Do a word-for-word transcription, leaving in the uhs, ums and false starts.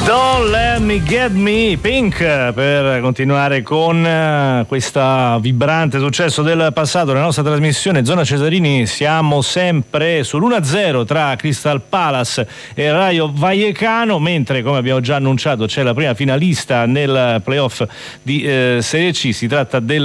Don't Let Me Get Me, Pink, per continuare con questo vibrante successo del passato. La nostra trasmissione Zona Cesarini, siamo sempre sull'uno a zero tra Crystal Palace e Rayo Vallecano, mentre, come abbiamo già annunciato, c'è la prima finalista nel playoff di eh, Serie C. Si tratta del